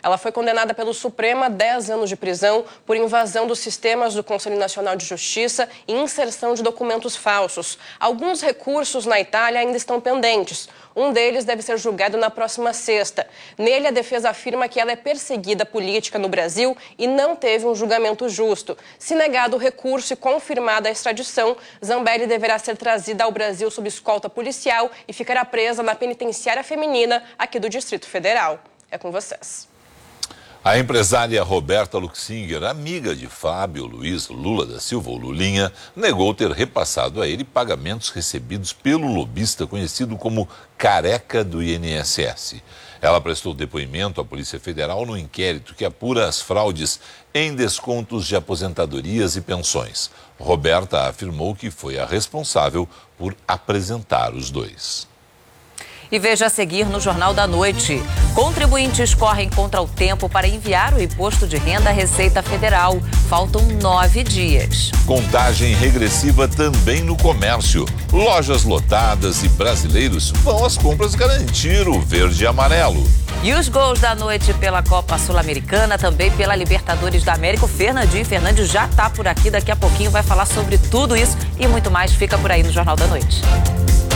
Ela foi condenada pelo Supremo a 10 anos de prisão por invasão dos sistemas do Conselho Nacional de Justiça e inserção de documentos falsos. Alguns recursos na Itália ainda estão pendentes. Um deles deve ser julgado na próxima sexta. Nele, a defesa afirma que ela é perseguida política no Brasil e não teve um julgamento justo. Se negado o recurso e confirmada a extradição, Zambelli deverá ser trazida ao Brasil sob escolta policial e ficará presa na penitenciária feminina aqui do Distrito Federal. É com vocês. A empresária Roberta Luxinger, amiga de Fábio Luiz Lula da Silva, ou Lulinha, negou ter repassado a ele pagamentos recebidos pelo lobista conhecido como Careca do INSS. Ela prestou depoimento à Polícia Federal no inquérito que apura as fraudes em descontos de aposentadorias e pensões. Roberta afirmou que foi a responsável por apresentar os dois. E veja a seguir no Jornal da Noite. Contribuintes correm contra o tempo para enviar o imposto de renda à Receita Federal. Faltam 9 dias. Contagem regressiva também no comércio. Lojas lotadas e brasileiros vão às compras garantir o verde e amarelo. E os gols da noite pela Copa Sul-Americana, também pela Libertadores da América. O Fernandes já está por aqui, daqui a pouquinho vai falar sobre tudo isso e muito mais. Fica por aí no Jornal da Noite.